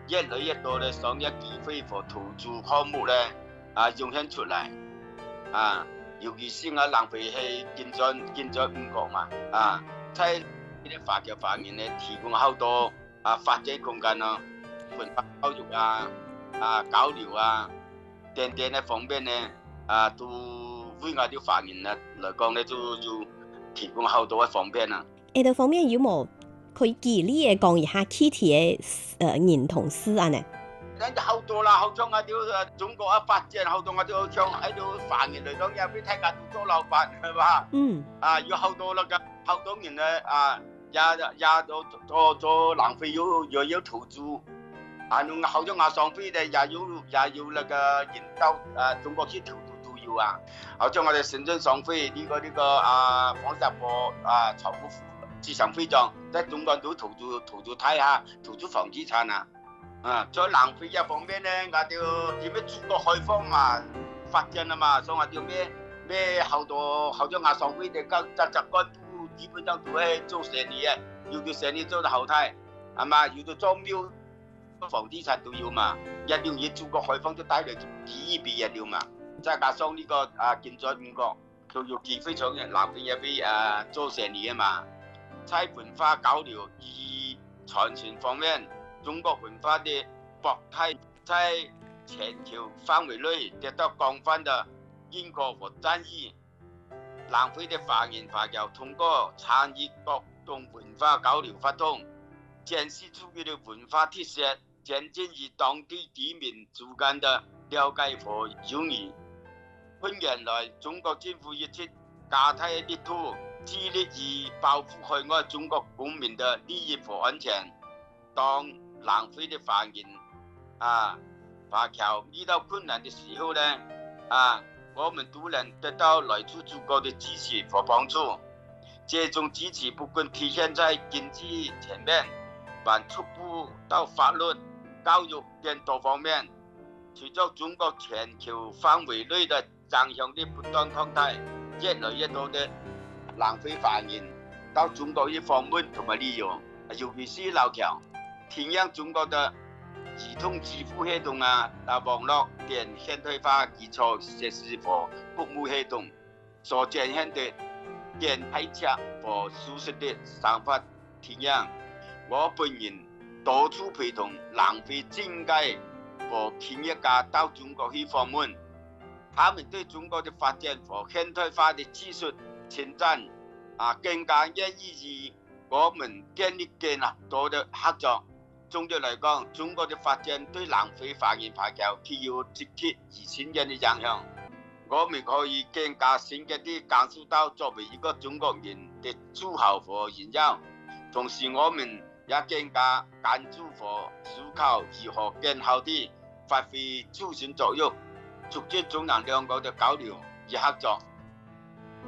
越来越多的商业机会和投资项目呢涌现出来尤其是浪费係建在五國嘛在呢啲華僑華人呢提供好多發展空間咯，文化教育交流等等呢方面呢都為我哋華人呢來講呢就提供好多嘅方便啦。 呢度方面有冇可以舉例嘅講一下具體嘅人同事呢？ 好多啦，好像中國發展好多都像喺度華人嚟講，有俾大家都做老闆係嘛？有好多那個好多人呢也都做浪費又有投資好像上飛的也有那個引導中國去投資都有好像我哋深圳上飛呢個房地產財富市場非常在中國都投資太下投資房地產在浪費一方面呢，我哋點樣中國開放發展嘛，所以我哋咩好多好像上飛的習慣都基本上都係做生意有啲生意做得好睇有啲做廟房地產都有嘛，一定要中國開放就帶來機遇俾人了嘛，再加上呢個建在五國都有機會從浪費也俾做生意嘛。在文化交流與傳承方面，中國文化的博態在全球範圍內得到廣泛的認可和讚譽。浪費的華人華僑通過參與各種文化交流活動，展示出佢的文化特色，增進與當地居民之間的了解和友誼。近年來，中國政府一直加大力度致力於保護海外中國公民的利益和安全。當浪費的華人華僑遇到困難的時候呢我們都能得到來自中國的支持和幫助。這種支持不僅體現在經濟層面，還觸及到法律、教育等多方面。隨着中國全球範圍內的影響力不斷擴大，越來越多的浪費華人到中國去訪問同埋旅遊，尤其是老僑，體驗中國的移動支付系統網絡等現代化基礎設施和服務系統所展現的更快捷和舒適的生活體驗。我本人多次陪同浪費政界和企業家到中國去訪問，他們對中國的發展和現代化的技術前瞻更加願意與我們建立更多的合作。總的來講，中國的發展對浪費華人華僑具有直接而深遠的影響。我們可以更加深刻地感受到作為一個中國人的自豪和榮耀，同時我們也更加關注和思考如何更好地發揮促進作用，促進中南兩國的交流與合作。